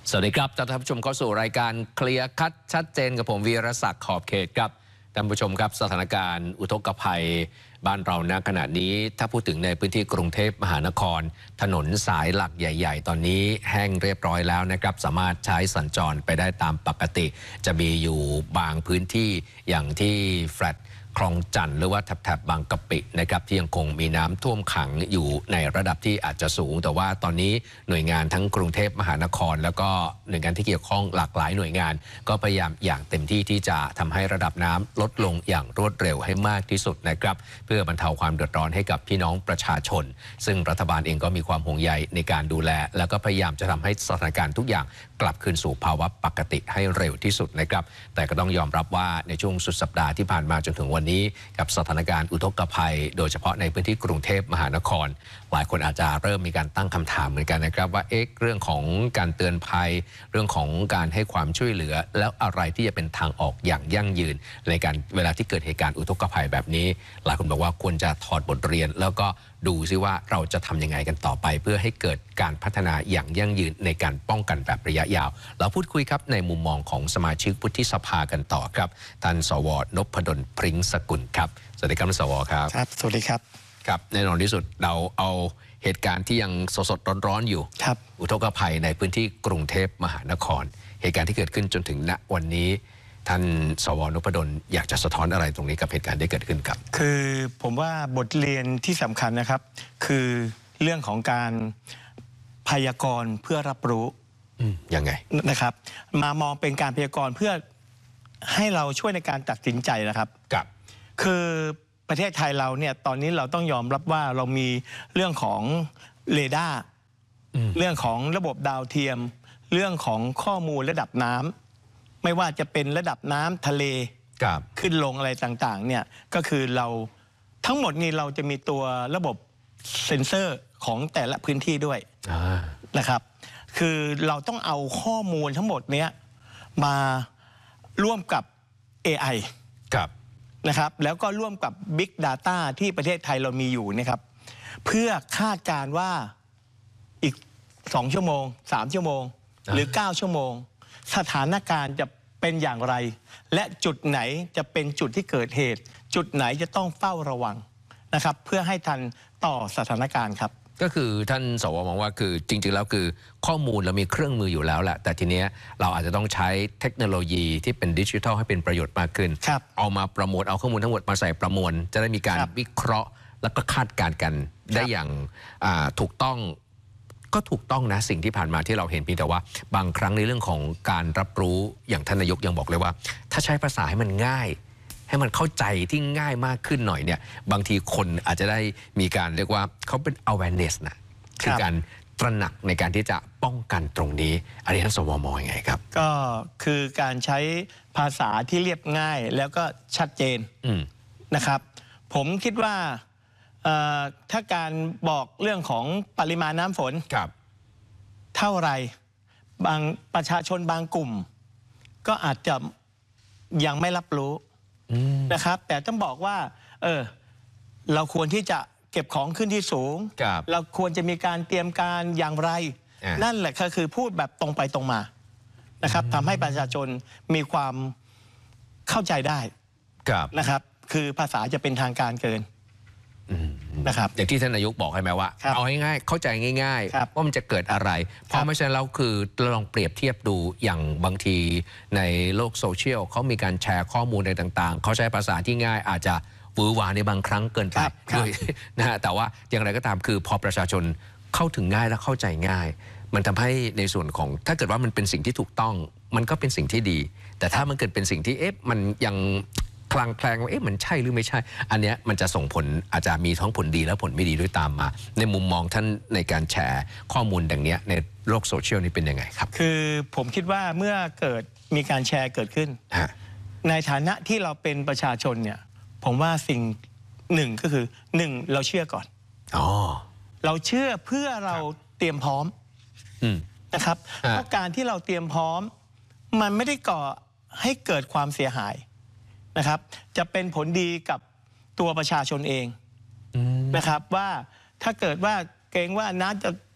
สวัสดีครับท่านผู้ชมเข้าสู่รายการเคลียร์คัดชัดเจนกับผมวีรศักดิ์ขอบเขตครับท่านผู้ชมครับสถานการณ์อุทกภัยบ้านเราณขณะนี้ถ้าพูดถึงในพื้นที่กรุงเทพมหานครถนนสายหลักใหญ่ๆตอนนี้แห้งเรียบร้อยแล้วนะครับสามารถใช้สัญจรไปได้ตามปกติจะมีอยู่บางพื้นที่อย่างที่แฟลตคลองจันทร์หรือว่าแถบบางกะปินะครับที่ยังคงมีน้ำท่วมขังอยู่ในระดับที่อาจจะสูงแต่ว่าตอนนี้หน่วยงานทั้งกรุงเทพมหานครแล้วก็หน่วยงานที่เกี่ยวข้องหลากหลายหน่วยงานก็พยายามอย่างเต็มที่ที่จะทำให้ระดับน้ำลดลงอย่างรวดเร็วให้มากที่สุดนะครับเพื่อบรรเทาความเดือดร้อนให้กับพี่น้องประชาชนซึ่งรัฐบาลเองก็มีความห่วงใยในการดูแลแล้วก็พยายามจะทำให้สถานการณ์ทุกอย่างกลับคืนสู่ภาวะปกติให้เร็วที่สุดนะครับแต่ก็ต้องยอมรับว่าในช่วงสุดสัปดาห์ที่ผ่านมาจนถึงวันนี้กับสถานการณ์อุทกภัยโดยเฉพาะในพื้นที่กรุงเทพมหานครหลายคนอาจจะเริ่มมีการตั้งคำถามเหมือนกันนะครับว่าเรื่องของการเตือนภัยเรื่องของการให้ความช่วยเหลือแล้วอะไรที่จะเป็นทางออกอย่างยั่งยืนในการเวลาที่เกิดเหตุการณ์อุทกภัยแบบนี้หลายคนบอกว่าควรจะถอดบทเรียนแล้วก็ดูซิว่าเราจะทำยังไงกันต่อไปเพื่อให้เกิดการพัฒนาอย่างยั่งยืนในการป้องกันแบบระยะยาวเราพูดคุยครับในมุมมองของสมาชิกวุฒิสภากันต่อครับท่านสวนพดลพริ้งสกุลครับสวัสดีครับท่านสวครับครับสวัสดีครับครับแน่นอนที่สุดเราเอาเหตุการณ์ที่ยังสดร้อนอยู่ครับอุทกภัยในพื้นที่กรุงเทพมหานครเหตุการณ์ที่เกิดขึ้นจนถึงณวันนี้ท่านสวนพดลอยากจะสะท้อนอะไรตรงนี้กับเหตุการณ์ที่เกิดขึ้นครับคือผมว่าบทเรียนที่สำคัญนะครับคือเรื่องของการพยากรณ์เพื่อรับรู้ยังไงนะครับมามองเป็นการพยากรณ์เพื่อให้เราช่วยในการตัดสินใจนะครับครับคือประเทศไทยเราเนี่ยตอนนี้เราต้องยอมรับว่าเรามีเรื่องของเรดาร์เรื่องของระบบดาวเทียมเรื่องของข้อมูลระดับน้ำไม่ว่าจะเป็นระดับน้ำทะเลขึ้นลงอะไรต่างๆเนี่ยก็คือเราทั้งหมดนี้เราจะมีตัวระบบเซ็นเซอร์ของแต่ละพื้นที่ด้วยนะครับคือเราต้องเอาข้อมูลทั้งหมดนี้มาร่วมกับ AI นะครับแล้วก็ร่วมกับ Big Data ที่ประเทศไทยเรามีอยู่นะครับเพื่อคาดการณ์ว่าอีก2 ชั่วโมง3 ชั่วโมงหรือ9 ชั่วโมงสถานการณ์จะเป็นอย่างไรและจุดไหนจะเป็นจุดที่เกิดเหตุจุดไหนจะต้องเฝ้าระวังนะครับเพื่อให้ทันต่อสถานการณ์ครับก็คือท่านสวมองว่าคือจริงๆแล้วคือข้อมูลเรามีเครื่องมืออยู่แล้วแหละแต่ทีเนี้ยเราอาจจะต้องใช้เทคโนโลยีที่เป็นดิจิทัลให้เป็นประโยชน์มากขึ้นเอามาประมวลเอาข้อมูลทั้งหมดมาใส่ประมวลจะได้มีการวิเคราะห์แล้วก็คาดการณ์กันได้อย่างถูกต้องก็ถูกต้องนะสิ่งที่ผ่านมาที่เราเห็นเพียงแต่ว่าบางครั้งในเรื่องของการรับรู้อย่างท่านนายกยังบอกเลยว่าถ้าใช้ภาษาให้มันง่ายให้มันเข้าใจที่ง่ายมากขึ้นหน่อยเนี่ยบางทีคนอาจจะได้มีการเรียกว่าเขาเป็น awareness นะคือการตระหนักในการที่จะป้องกันตรงนี้อันนี้ท่านสวมองยังไงครับก็คือการใช้ภาษาที่เรียบง่ายแล้วก็ชัดเจนนะครับผมคิดว่าถ้าการบอกเรื่องของปริมาณน้ำฝนเท่าไรบางประชาชนบางกลุ่มก็อาจจะยังไม่รับรู้นะครับแต่ต้องบอกว่าเราควรที่จะเก็บของขึ้นที่สูงเราควรจะมีการเตรียมการอย่างไรนั่นแหละก็คือพูดแบบตรงไปตรงมานะครับทำให้ประชาชนมีความเข้าใจได้นะครับคือภาษาจะเป็นทางการเกินนะครับอย่างที่ท่านนายกบอกให้ไหมว่าเอาง่ายๆเข้าใจง่ายๆว่ามันจะเกิดอะไรเพราะไม่ใช่แล้วคือลองเปรียบเทียบดูอย่างบางทีในโลกโซเชียลเขามีการแชร์ข้อมูลในต่างๆเขาใช้ภาษาที่ง่ายอาจจะหวือหวาในบางครั้งเกินไปด้วยนะฮะแต่ว่าอย่างไรก็ตามคือพอประชาชนเข้าถึงง่ายและเข้าใจง่ายมันทำให้ในส่วนของถ้าเกิดว่ามันเป็นสิ่งที่ถูกต้องมันก็เป็นสิ่งที่ดีแต่ถ้ามันเกิดเป็นสิ่งที่มันยังคลางแคลงว่ามันใช่หรือไม่ใช่อันเนี้ยมันจะส่งผลอาจจะมีทั้งผลดีและผลไม่ดีด้วยตามมาในมุมมองท่านในการแชร์ข้อมูลดังนี้ในโลกโซเชียลนี่เป็นยังไงครับคือผมคิดว่าเมื่อเกิดมีการแชร์เกิดขึ้นในฐานะที่เราเป็นประชาชนเนี่ยผมว่าสิ่งหนึ่งก็คือเราเชื่อก่อนเราเชื่อเพื่อเราเตรียมพร้อมนะครับเพราะการที่เราเตรียมพร้อมมันไม่ได้ก่อให้เกิดความเสียหายนะครับจะเป็นผลดีกับตัวประชาชนเองนะครับว่าถ้าเกิดว่าเกรงว่าน้ำจะ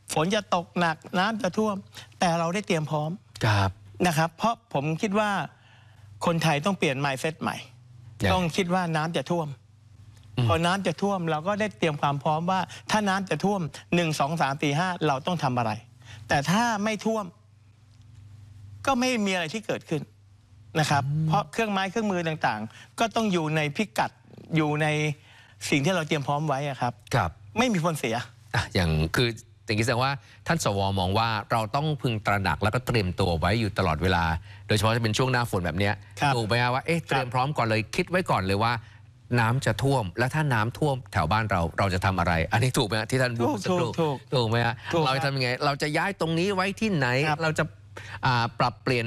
ฝนจะตกหนักน้ำจะท่วมแต่เราได้เตรียมพร้อมครับนะครับเพราะผมคิดว่าคนไทยต้องเปลี่ยน mindset ใหม่ ต้องคิดว่าน้ำจะท่วมพอน้ำจะท่วมเราก็ได้เตรียมความพร้อมว่าถ้าน้ำจะท่วม1 2 3 4 5เราต้องทำอะไรแต่ถ้าไม่ท่วมก็ไม่มีอะไรที่เกิดขึ้นนะครับเพราะเครื่องไม้เครื่องมือต่างๆก็ต้องอยู่ในพิกัดอยู่ในสิ่งที่เราเตรียมพร้อมไว้ครับครับไม่มีผลเสียอย่างคืออย่างนี้แสดงว่าท่านสวมองว่าเราต้องพึงตระหนักแล้วก็เตรียมตัวไว้อยู่ตลอดเวลา โดยเฉพาะจะเป็นช่วงหน้าฝนแบบนี้ครับถูกไหมฮะว่าเตรียมพร้อมก่อนเลยคิดไว้ก่อนเลยว่า น้ำจะท่วมและถ้าน้ำท่วมแถวบ้านเราจะทำอะไร อันนี้ถูกไหมฮะที่ท่านพูดเมื่อสักครู่ถูกไหมฮะเราจะทำยังไงเราจะย้ายตรงนี้ไว้ที่ไหนเราจะปรับเปลี่ยน